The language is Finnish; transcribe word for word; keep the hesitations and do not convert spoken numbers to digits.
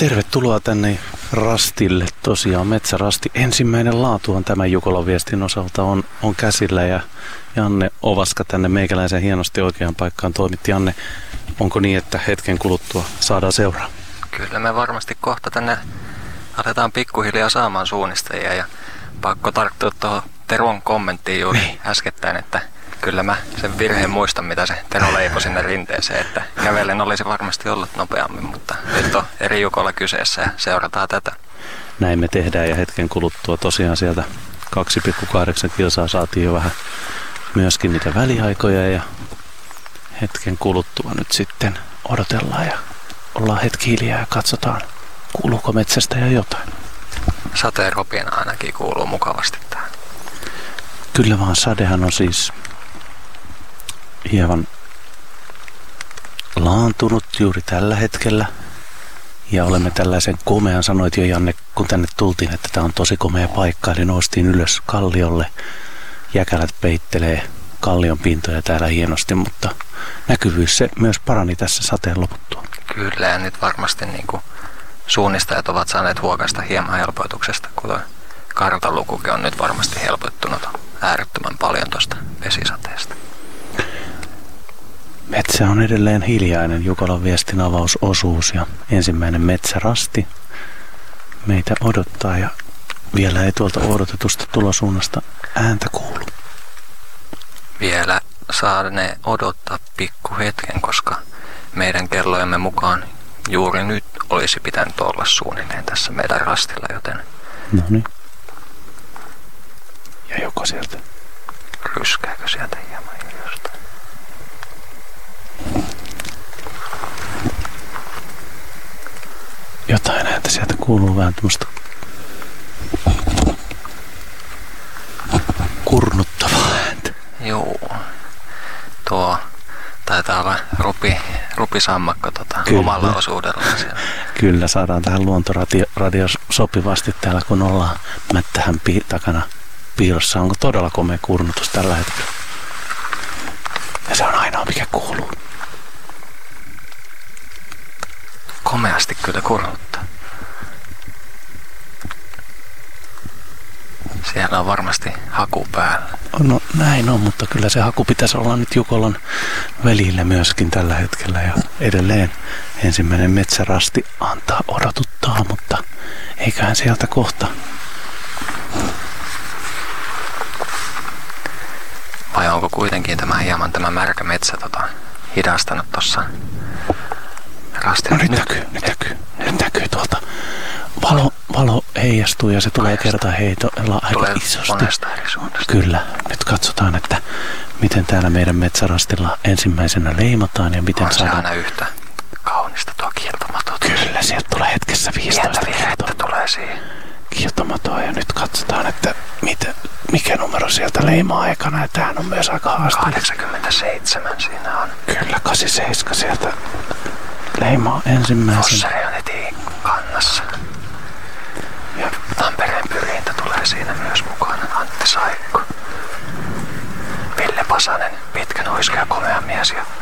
Tervetuloa tänne Rastille. Tosiaan Metsärasti. Ensimmäinen laatu on tämän Jukolan viestin osalta on, on käsillä ja Janne Ovaska tänne meikäläisen hienosti oikeaan paikkaan toimitti. Janne, onko niin, että hetken kuluttua saadaan seuraa? Kyllä me varmasti kohta tänne aletaan pikkuhiljaa saamaan suunnistajia ja pakko tarttua tuohon Teron kommenttiin juuri niin äskettäin, että kyllä mä sen virheen muistan, mitä se Tero leipoi sinne rinteeseen, että kävellen olisi varmasti ollut nopeammin, mutta nyt on eri Jukola kyseessä ja seurataan tätä. Näin me tehdään ja hetken kuluttua tosiaan sieltä kaksi pilkku kahdeksan kilsaa saatiin jo vähän myöskin niitä väliaikoja ja hetken kuluttua nyt sitten odotellaan ja ollaan hetki hiljaa ja katsotaan, kuuluuko metsästä ja jotain. Sateen ropina ainakin kuuluu mukavasti tähän. Kyllä vaan, sadehan on siis hieman laantunut juuri tällä hetkellä. Ja olemme tällaisen komean, sanoit jo Janne, kun tänne tultiin, että tämä on tosi komea paikka. Eli noustiin ylös kalliolle. Jäkälät peittelee kallion pintoja täällä hienosti, mutta näkyvyys se myös parani tässä sateen loputtua. Kyllä, ja nyt varmasti niin kuin suunnistajat ovat saaneet huokaista hieman helpotuksesta, kun tuo kartalukukin on nyt varmasti helpottunut äärettömän paljon tuosta vesisateesta. Metsä on edelleen hiljainen, Jukolan viestin avausosuus ja ensimmäinen Metsärasti meitä odottaa ja vielä ei tuolta odotetusta tulosuunnasta ääntä kuulu. Vielä saa ne odottaa pikku hetken, koska meidän kellojemme mukaan juuri nyt olisi pitänyt olla suunnilleen tässä meidän rastilla, joten no niin. Ja joko sieltä? Ryskääkö sieltä hieman jostain? Jotain ääntä sieltä kuuluu, vähän tämmöistä kurnuttavaa ääntä. Joo. Tuo taitaa olla rupi, rupisammakko tota, omalla osuudella siellä. Kyllä, saadaan tähän luontoradio radio sopivasti täällä, kun ollaan mättähän pi- takana piilossa. Onko todella komea kurnutus tällä hetkellä? Ja se on ainoa, mikä kuuluu. Komeasti kyllä kurnuttaa. Siellä on varmasti haku päällä. No näin on, mutta kyllä se haku pitäisi olla nyt Jukolan välillä myöskin tällä hetkellä. Ja edelleen ensimmäinen Metsärasti antaa odotuttaa, mutta eiköhän sieltä kohta. Vai onko kuitenkin tämä hieman tämä märkä metsä tota, hidastanut tuossa rastilla? No nyt näkyy, nyt näkyy, nyt näkyy tuolta. Valo, valo heijastuu ja se tulee kerta heitolla aika isosti. Monesta eri suunnasta. Kyllä. Nyt katsotaan, että miten täällä meidän Metsärastilla ensimmäisenä leimataan ja miten on saadaan. On se aina yhtä kaunista tuo kiiltomato. Kyllä, sieltä tulee hetkessä viisitoista kiiltoa. Tulee siihen. Kiiltomatoa ja nyt katsotaan, että mitä, mikä numero sieltä leimaa aikana. Ja tämähän on myös aika haastava. kahdeksankymmentäseitsemän siinä on. Kyllä, kahdeksankymmentäseitsemän sieltä leimaa ensimmäisen. Fossari on heti kannassa. Ja Tampereen Pyrintä tulee siinä myös mukana. Antti Saikko. Ville Pasanen, pitkä nuiska ja komea mies ja